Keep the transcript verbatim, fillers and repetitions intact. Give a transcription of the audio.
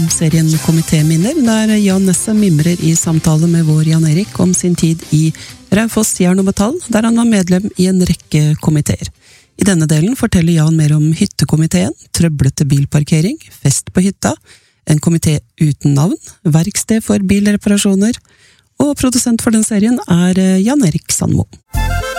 serien Komitéminner, der Jan Nesse mimrer i samtale med vår Jan Erik om sin tid i Raufoss Jern og Metall, der han var medlem i en rekke komiteer. I denne delen forteller Jan mer om hyttekomiteen, trøblete bilparkering, fest på hytta, en komité uten navn, verksted for bilreparasjoner, og produsent for den serien er Jan Erik Sandmo.